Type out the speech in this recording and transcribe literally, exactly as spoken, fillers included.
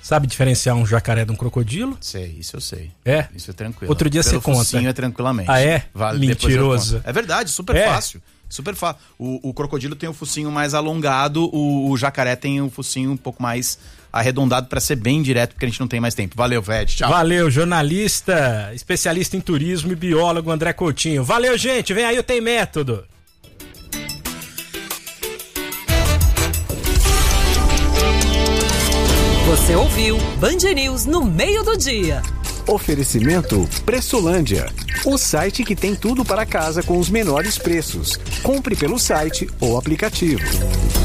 Sabe diferenciar um jacaré de um crocodilo? Sei, isso eu sei. É? Isso é tranquilo. Outro dia Pelo você conta. focinho é tranquilamente. Ah, é? Vale, Mentiroso. É verdade, super é? fácil. Super fácil. O, o crocodilo tem o focinho mais alongado, o, o jacaré tem o focinho um pouco mais arredondado para ser bem direto, porque a gente não tem mais tempo. Valeu, Ved. Tchau. Valeu, jornalista, especialista em turismo e biólogo André Coutinho. Valeu, gente. Vem aí o Tem Método. Você ouviu Band News no meio do dia. Oferecimento Pressolândia, o site que tem tudo para casa com os menores preços. Compre pelo site ou aplicativo.